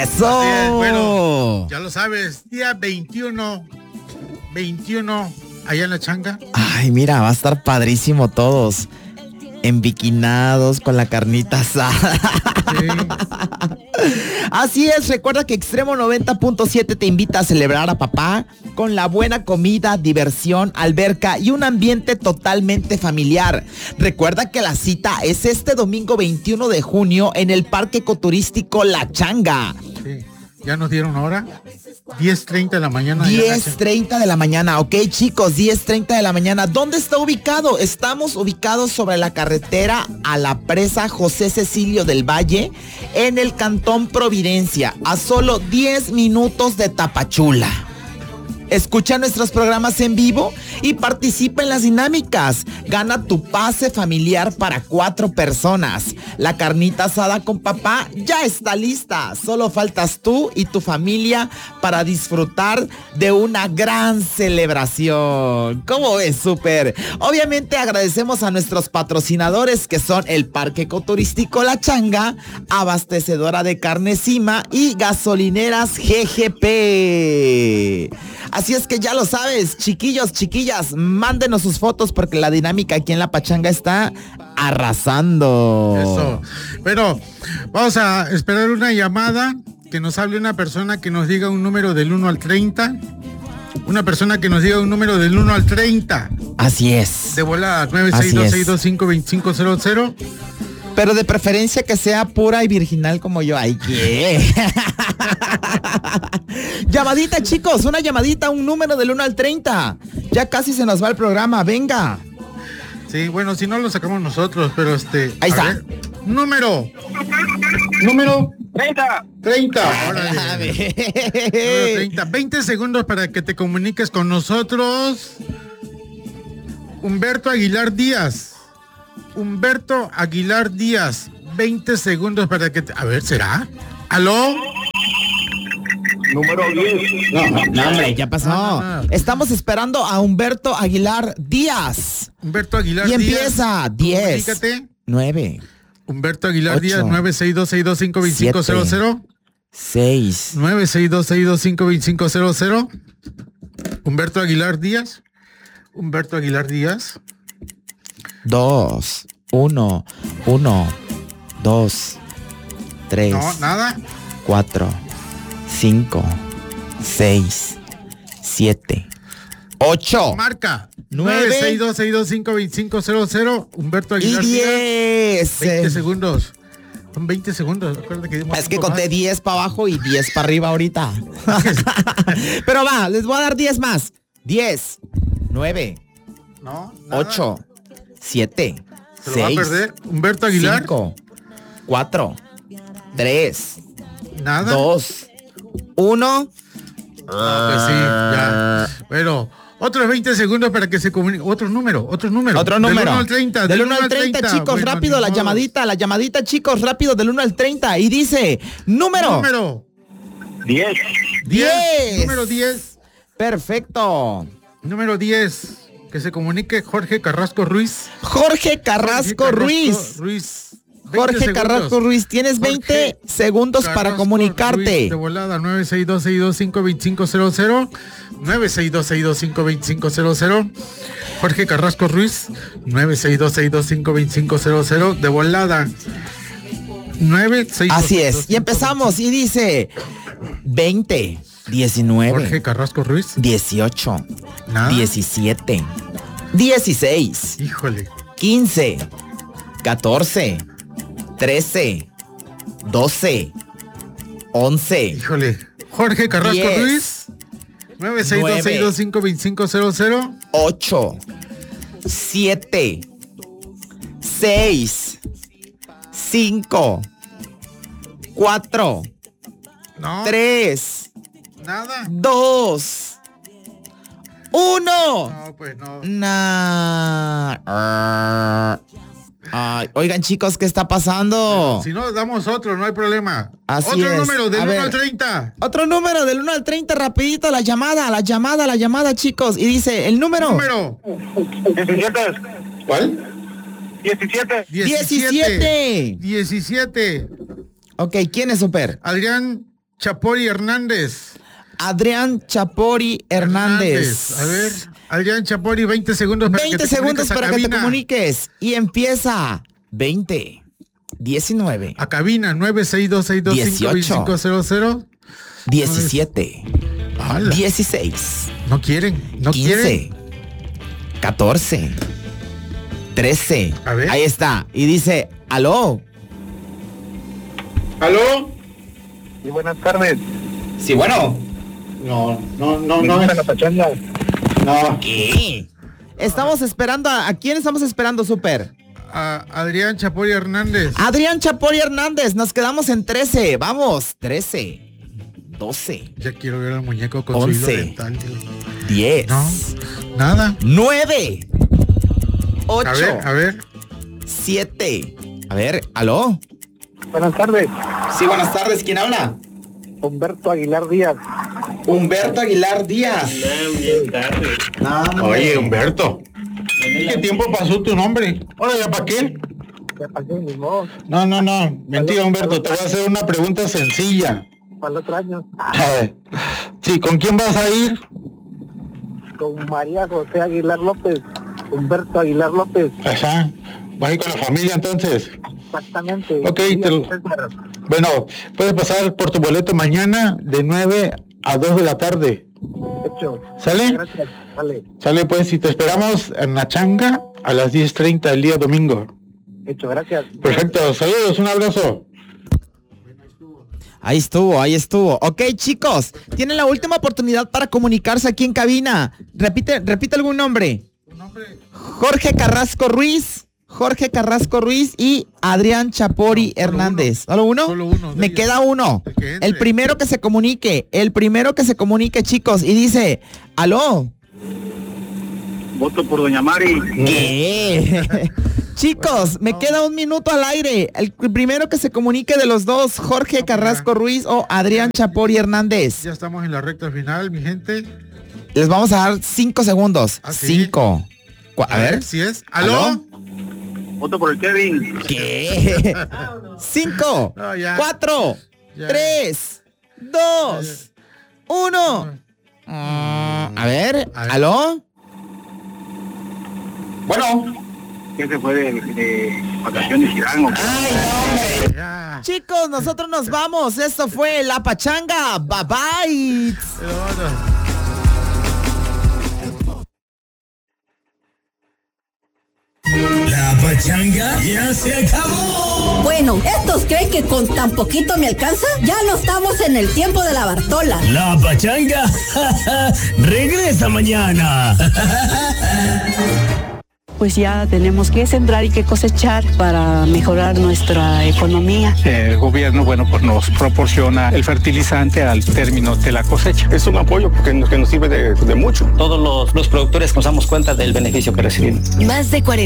¡Eso! Así es, bueno, ya lo sabes, día 21, allá en la changa. Ay, mira, va a estar padrísimo todos. Enbiquinados con la carnita asada. Sí. Así es, recuerda que Extremo 90.7 te invita a celebrar a papá con la buena comida, diversión, alberca y un ambiente totalmente familiar. Recuerda que la cita es este domingo 21 de junio en el Parque Ecoturístico La Changa. Sí. ¿Ya nos dieron hora? 10:30 de la mañana. 10:30 de la mañana, ok chicos, 10:30 de la mañana. ¿Dónde está ubicado? Estamos ubicados sobre la carretera a la presa José Cecilio del Valle, en el Cantón Providencia, a solo 10 minutos de Tapachula. Escucha nuestros programas en vivo y participa en las dinámicas. Gana tu pase familiar para 4 personas. La carnita asada con papá ya está lista. Solo faltas tú y tu familia para disfrutar de una gran celebración. ¿Cómo ves, súper? Obviamente agradecemos a nuestros patrocinadores que son el Parque Ecoturístico La Changa, abastecedora de carne Cima y gasolineras GGP. Así es que ya lo sabes, chiquillos, chiquillas, mándenos sus fotos porque la dinámica aquí en La Pachanga está arrasando. Eso. Pero vamos a esperar una llamada, que nos hable una persona que nos diga un número del 1 al 30. Una persona que nos diga un número del 1 al 30. Así es. De volada, 962-625-2500. Pero de preferencia que sea pura y virginal como yo. Ay, ¿qué? Llamadita, chicos, una llamadita, un número del 1 al 30. Ya casi se nos va el programa, venga. Sí, bueno, si no lo sacamos nosotros, pero ahí está. Ver, número 30. Órale. Número 30. 20 segundos para que te comuniques con nosotros. Humberto Aguilar Díaz. 20 segundos para que te... A ver, ¿será? ¿Aló? Número 10. No, hombre, ya pasó. No. Estamos esperando a Humberto Aguilar Díaz. Humberto Aguilar Díaz. Y empieza 10. 9. Humberto Aguilar 8, Díaz, 962-625-2500. 6. 962-625-2500. Humberto Aguilar Díaz. 2, 1, 2, 3. No, nada. 4, 5, 6, 7, 8. Marca. 9, 962-625-2500. Humberto Aguilar y 10. 20 segundos. Son 20 segundos. Es que conté 10 para abajo y 10 para arriba ahorita. Pero va, les voy a dar 10 más. 10, 9, no, 8, 7, 6. Va a perder. Humberto Aguilar. 5, 4, 3. Nada. 2, 1. Pues sí, ya. Bueno, otros 20 segundos para que se comunique. Otro número. Del 1 al 30. Del 1 al 30, chicos, bueno, rápido, la llamadita, chicos, rápido, del 1 al 30. Y dice, número 10. Número 10. Perfecto. Número 10. Que se comunique Jorge Carrasco Ruiz. Jorge Carrasco Ruiz, tienes 20 segundos para comunicarte. Ruiz, de volada, 962-625-2500. 962-625-2500. Jorge Carrasco Ruiz, 962-625-2500. De volada. 962. Así es. Y empezamos y dice 20. 19. Jorge Carrasco Ruiz. 18. ¿Nada? 17. 16. Híjole. 15. 14. 13. 12. 11. Híjole. Jorge Carrasco 10, Ruiz. 962-625-2500. 8. 7. 6. 5. 4. No. 3. Nada. 2. 1. No, pues no. Oigan, chicos, ¿qué está pasando? Si no, damos otro, no hay problema. Así otro es. número, del A 1 ver. al 30. Otro número del 1 al 30, rapidito, la llamada, chicos. Y dice, el número. 17. ¿Cuál? 17. 17. 17. Ok, ¿quién es super? Adrián Chapori Hernández. Adrián Chapori Hernández. A ver, Adrián Chapori, 20 segundos para 20 que te segundos comuniques a para que te cabina. comuniques. Y empieza. 20, 19, A cabina, 962625500. 17, ¡Hala! 16, No quieren, no 15, quieren. 14, 13. A ver. Ahí está. Y dice, aló. ¿Aló? Y buenas tardes. Sí, bueno. No Es la pachanga. No. ¿Qué? Estamos esperando ¿a quién estamos esperando, Super? A Adrián Chapori Hernández. Adrián Chapori Hernández. Nos quedamos en 13. Vamos. 13, 12, Ya quiero ver al muñeco con 11. su hilo dental. 10, No, nada. 9, 8, A ver. 7. A ver, aló. Buenas tardes. Sí, buenas tardes. ¿Quién habla? Humberto Aguilar Díaz. Humberto Aguilar Díaz. No, hombre. Oye, Humberto. ¿Qué tiempo pasó tu nombre? Ahora, ¿ya para qué? Ya pasé mi voz. No. Mentira, Humberto. Te voy a hacer una pregunta sencilla. Para el otro año. Sí, ¿con quién vas a ir? Con María José Aguilar López. Humberto Aguilar López. Ajá. ¿Vas a ir con la familia entonces? Exactamente. Ok, Sí, te lo- César. Bueno, puedes pasar por tu boleto mañana de 9 a 2 de la tarde. Hecho. ¿Sale? Gracias. Vale. Sale pues y te esperamos en la changa a las 10:30 el día domingo. Hecho. Gracias. Perfecto, saludos, un abrazo. Ahí estuvo. Ok, chicos, tienen la última oportunidad para comunicarse aquí en cabina. Repite algún nombre. Jorge Carrasco Ruiz y Adrián Chapori Hernández. ¿Solo uno? Solo uno de Me ellos. queda uno. El que entre. El primero que se comunique, chicos, y dice, aló. Voto por Doña Mari. ¿Qué? Chicos, me queda un minuto al aire. El primero que se comunique de los dos, Jorge Carrasco Ruiz o Adrián Chapori Hernández. Ya estamos en la recta final, mi gente. Les vamos a dar 5 segundos. ¿Ah, sí? 5. A ver. Si es. ¿Aló? ¿Aló? Voto por el Kevin. ¿Qué? 5, No, ya. 4, Ya. 3, 2, 1. A ver, A ver. ¿aló? Bueno. Que se fue de vacaciones Irán. Ay, no, hombre. Ya. Chicos, nosotros nos vamos. Esto fue La Pachanga. Bye bye. Pero bueno. La pachanga ya se acabó. Bueno, ¿estos creen que con tan poquito me alcanza? Ya no estamos en el tiempo de la Bartola. La pachanga regresa mañana. Pues ya tenemos que sembrar y que cosechar para mejorar nuestra economía. El gobierno, bueno, pues nos proporciona el fertilizante al término de la cosecha. Es un apoyo que nos sirve de mucho. Todos los productores nos damos cuenta del beneficio que recibimos. Más de 40